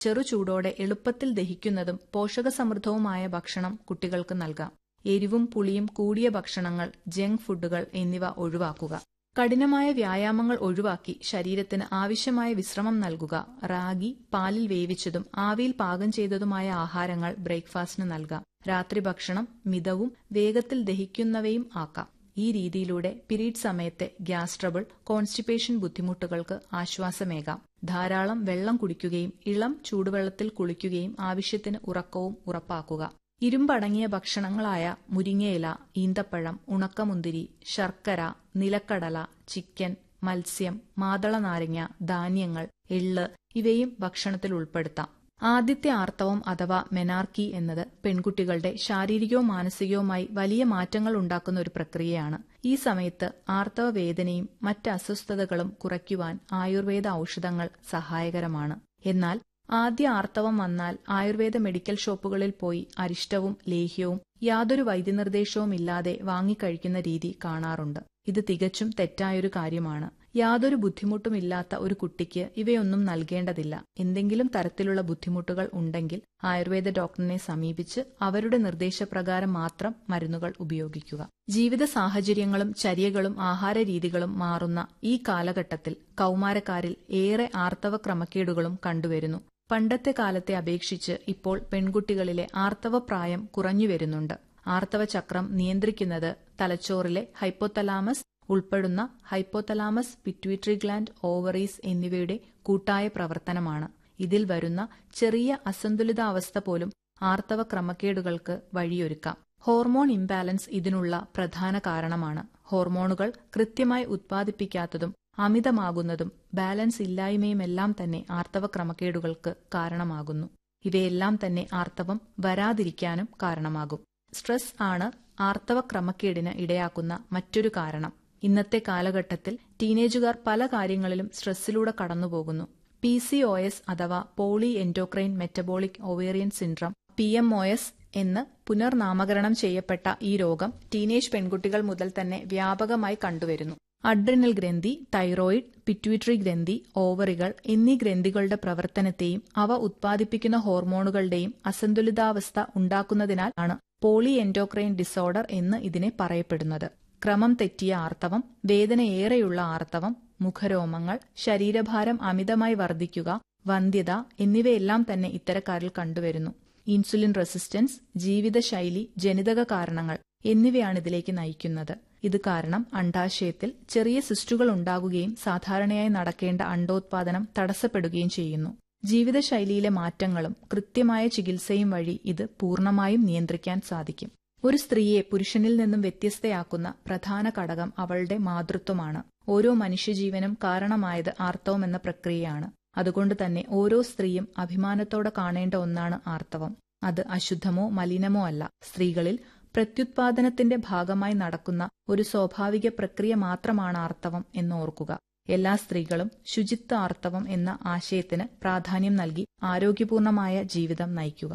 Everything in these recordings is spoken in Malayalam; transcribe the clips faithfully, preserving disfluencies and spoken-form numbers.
ചെറു ചൂടോടെ എളുപ്പത്തിൽ ദഹിക്കുന്നതും പോഷകസമൃദ്ധവുമായ ഭക്ഷണം കുട്ടികൾക്ക് നൽകാം. എരിവും പുളിയും കൂടിയ ഭക്ഷണങ്ങൾ, ജങ്ക് ഫുഡുകൾ എന്നിവ ഒഴിവാക്കുക. കഠിനമായ വ്യായാമങ്ങൾ ഒഴിവാക്കി ശരീരത്തിന് ആവശ്യമായ വിശ്രമം നൽകുക. റാഗി, പാലിൽ വേവിച്ചതും ആവിയിൽ പാകം ചെയ്തതുമായ ആഹാരങ്ങൾ ബ്രേക്ക്ഫാസ്റ്റിന് നൽകാം. രാത്രി ഭക്ഷണം മിതവും വേഗത്തിൽ ദഹിക്കുന്നവയും ആക്കാം. ഈ രീതിയിലൂടെ പീരീഡ് സമയത്തെ ഗ്യാസ് ട്രബിൾ, കോൺസ്റ്റിപ്പേഷൻ ബുദ്ധിമുട്ടുകൾക്ക് ആശ്വാസമേകാം. ധാരാളം വെള്ളം കുടിക്കുകയും ഇളം ചൂടുവെള്ളത്തിൽ കുളിക്കുകയും ആവശ്യത്തിന് ഉറക്കവും ഉറപ്പാക്കുക. ഇരുമ്പടങ്ങിയ ഭക്ഷണങ്ങളായ മുരിങ്ങയില, ഈന്തപ്പഴം, ഉണക്കമുന്തിരി, ശർക്കര, നിലക്കടല, ചിക്കൻ, മത്സ്യം, മാതളനാരങ്ങ, ധാന്യങ്ങൾ, എള്ള് ഇവയും ഭക്ഷണത്തിൽ ഉൾപ്പെടുത്താം. ആദ്യത്തെ ആർത്തവം അഥവാ മെനാർക്കി എന്നത് പെൺകുട്ടികളുടെ ശാരീരികവും മാനസികവുമായി വലിയ മാറ്റങ്ങൾ ഉണ്ടാക്കുന്ന ഒരു പ്രക്രിയയാണ്. ഈ സമയത്ത് ആർത്തവ വേദനയും മറ്റ് അസ്വസ്ഥതകളും കുറയ്ക്കുവാൻ ആയുർവേദ ഔഷധങ്ങൾ സഹായകരമാണ്. എന്നാൽ ആദ്യ ആർത്തവം വന്നാൽ ആയുർവേദ മെഡിക്കൽ ഷോപ്പുകളിൽ പോയി അരിഷ്ടവും ലേഹ്യവും യാതൊരു വൈദ്യനിർദ്ദേശവും ഇല്ലാതെ വാങ്ങിക്കഴിക്കുന്ന രീതി കാണാറുണ്ട്. ഇത് തികച്ചും തെറ്റായൊരു കാര്യമാണ്. യാതൊരു ബുദ്ധിമുട്ടുമില്ലാത്ത ഒരു കുട്ടിക്ക് ഇവയൊന്നും നൽകേണ്ടതില്ല. എന്തെങ്കിലും തരത്തിലുള്ള ബുദ്ധിമുട്ടുകൾ ഉണ്ടെങ്കിൽ ആയുർവേദ ഡോക്ടറിനെ സമീപിച്ച് അവരുടെ നിർദ്ദേശപ്രകാരം മാത്രം മരുന്നുകൾ ഉപയോഗിക്കുക. ജീവിത സാഹചര്യങ്ങളും ചര്യകളും ആഹാരരീതികളും മാറുന്ന ഈ കാലഘട്ടത്തിൽ കൌമാരക്കാരിൽ ഏറെ ആർത്തവ ക്രമക്കേടുകളും കണ്ടുവരുന്നു. പണ്ടത്തെ കാലത്തെ അപേക്ഷിച്ച് ഇപ്പോൾ പെൺകുട്ടികളിലെ ആർത്തവപ്രായം കുറഞ്ഞുവരുന്നുണ്ട്. ആർത്തവ ചക്രം നിയന്ത്രിക്കുന്നത് തലച്ചോറിലെ ഹൈപ്പോതലാമസ് ഉൾപ്പെടുന്ന ഹൈപ്പോതലാമസ്, പിറ്റ്യൂട്ടറി ഗ്ലാൻഡ്, ഓവറീസ് എന്നിവയുടെ കൂട്ടായ പ്രവർത്തനമാണ്. ഇതിൽ വരുന്ന ചെറിയ അസന്തുലിതാവസ്ഥ പോലും ആർത്തവ ക്രമക്കേടുകൾക്ക് വഴിയൊരുക്കാം. ഹോർമോൺ ഇംബാലൻസ് ഇതിനുള്ള പ്രധാന കാരണമാണ്. ഹോർമോണുകൾ കൃത്യമായി ഉത്പാദിപ്പിക്കാത്തതും അമിതമാകുന്നതും ബാലൻസ് ഇല്ലായ്മയുമെല്ലാം തന്നെ ആർത്തവ ക്രമക്കേടുകൾക്ക് കാരണമാകുന്നു. ഇവയെല്ലാം തന്നെ ആർത്തവം വരാതിരിക്കാനും കാരണമാകും. സ്ട്രെസ് ആണ് ആർത്തവ ക്രമക്കേടിന് ഇടയാക്കുന്ന മറ്റൊരു കാരണം. ഇന്നത്തെ കാലഘട്ടത്തിൽ ടീനേജുകാർ പല കാര്യങ്ങളിലും സ്ട്രെസ്സിലൂടെ കടന്നുപോകുന്നു. പി സി ഒ എസ് അഥവാ poly endocrine metabolic ovarian syndrome, P M O S എന്ന് പുനർനാമകരണം ചെയ്യപ്പെട്ട ഈ രോഗം ടീനേജ് പെൺകുട്ടികൾ മുതൽ തന്നെ വ്യാപകമായി കണ്ടുവരുന്നു. അഡ്രിനൽ ഗ്രന്ഥി, തൈറോയിഡ്, പിറ്റ്യൂട്ടറി ഗ്രന്ഥി, ഓവറികൾ എന്നീ ഗ്രന്ഥികളുടെ പ്രവർത്തനത്തെയും അവ ഉത്പാദിപ്പിക്കുന്ന ഹോർമോണുകളുടെയും അസന്തുലിതാവസ്ഥ ഉണ്ടാക്കുന്നതിനാൽ ആണ് പോളി എൻഡോക്രൈൻ ഡിസോർഡർ എന്ന് ഇതിനെ പറയപ്പെടുന്നത്. ക്രമം തെറ്റിയ ആർത്തവം, വേദനയേറെയുള്ള ആർത്തവം, മുഖരോമങ്ങൾ, ശരീരഭാരം അമിതമായി വർദ്ധിക്കുക, വന്ധ്യത എന്നിവയെല്ലാം തന്നെ ഇത്തരക്കാരിൽ കണ്ടുവരുന്നു. ഇൻസുലിൻ റെസിസ്റ്റൻസ്, ജീവിതശൈലി, ജനിതക കാരണങ്ങൾ എന്നിവയാണ് ഇതിലേക്ക് നയിക്കുന്നത്. ഇത് കാരണം അണ്ഡാശയത്തിൽ ചെറിയ സിസ്റ്റുകൾ ഉണ്ടാകുകയും സാധാരണയായി നടക്കേണ്ട അണ്ഡോത്പാദനം തടസ്സപ്പെടുകയും ചെയ്യുന്നു. ജീവിതശൈലിയിലെ മാറ്റങ്ങളും കൃത്യമായ ചികിത്സയും വഴി ഇത് പൂർണ്ണമായും നിയന്ത്രിക്കാൻ സാധിക്കും. ഒരു സ്ത്രീയെ പുരുഷനിൽ നിന്നും വ്യത്യസ്തയാക്കുന്ന പ്രധാന ഘടകം അവളുടെ മാതൃത്വമാണ്. ഓരോ മനുഷ്യജീവനും കാരണമായത് ആർത്തവം എന്ന പ്രക്രിയയാണ്. അതുകൊണ്ട് തന്നെ ഓരോ സ്ത്രീയും അഭിമാനത്തോടെ കാണേണ്ട ഒന്നാണ് ആർത്തവം. അത് അശുദ്ധമോ മലിനമോ അല്ല. സ്ത്രീകളിൽ പ്രത്യുത്പാദനത്തിന്റെ ഭാഗമായി നടക്കുന്ന ഒരു സ്വാഭാവിക പ്രക്രിയ മാത്രമാണ് ആർത്തവം എന്ന് ഓർക്കുക. എല്ലാ സ്ത്രീകളും ശുചിത്വ ആർത്തവം എന്ന ആശയത്തിന് പ്രാധാന്യം നൽകി ആരോഗ്യപൂർണമായ ജീവിതം നയിക്കുക.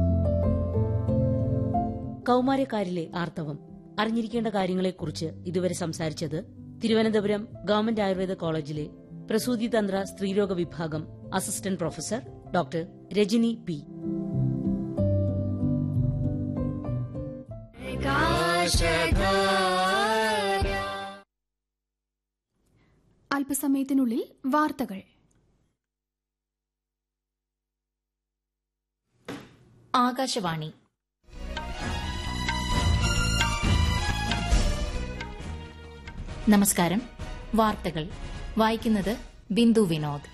കൌമാരക്കാരിലെ ആർത്തവം അറിഞ്ഞിരിക്കേണ്ട കാര്യങ്ങളെക്കുറിച്ച് ഇതുവരെ സംസാരിച്ചത് തിരുവനന്തപുരം ഗവൺമെന്റ് ആയുർവേദ കോളേജിലെ പ്രസൂതിതന്ത്ര സ്ത്രീരോഗ വിഭാഗം assistant professor doctor Rajani P. അല്പസമയത്തിനുള്ളിൽ വാർത്തകൾ. ആകാശവാണി. നമസ്കാരം. വാർത്തകൾ വായിക്കുന്നത് ബിന്ദു വിനോദ്.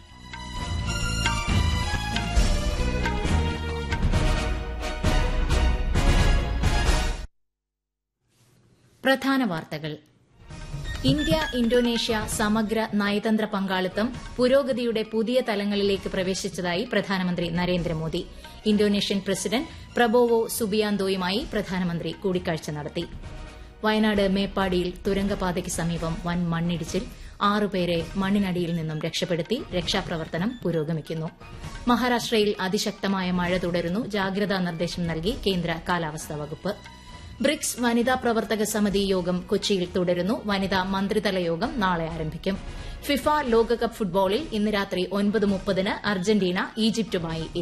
പ്രധാന വാർത്തകൾ. ഇന്ത്യ ഇന്തോനേഷ്യ സമഗ്ര നയതന്ത്ര പങ്കാളിത്തം പുരോഗതിയുടെ പുതിയ തലങ്ങളിലേക്ക് പ്രവേശിച്ചതായി പ്രധാനമന്ത്രി നരേന്ദ്രമോദി. ഇന്തോനേഷ്യൻ പ്രസിഡന്റ് പ്രബോവോ സുബിയാന്തോയുമായി പ്രധാനമന്ത്രി കൂടിക്കാഴ്ച നടത്തി. വയനാട് മേപ്പാടിയിൽ തുരങ്കപാതയ്ക്ക് സമീപം വൻ മണ്ണിടിച്ചിൽ, ആറുപേരെ മണ്ണിനടിയിൽ നിന്നും രക്ഷപ്പെടുത്തി. രക്ഷാപ്രവർത്തനം പുരോഗമിക്കുന്നു. മഹാരാഷ്ട്രയിൽ അതിശക്തമായ മഴ തുടരുന്നു. ജാഗ്രതാ നിർദ്ദേശം നൽകി കേന്ദ്ര കാലാവസ്ഥാ വകുപ്പ്. ബ്രിക്സ് വനിതാ പ്രവർത്തക സമിതി യോഗം കൊച്ചിയിൽ തുടരുന്നു. വനിതാ മന്ത്രിതല യോഗം നാളെ ആരംഭിക്കും. ഫിഫ ലോകകപ്പ് ഫുട്ബോളിൽ ഇന്ന് രാത്രി ഒൻപത് മുപ്പതിന് അർജന്റീന ഈജിപ്തുമായി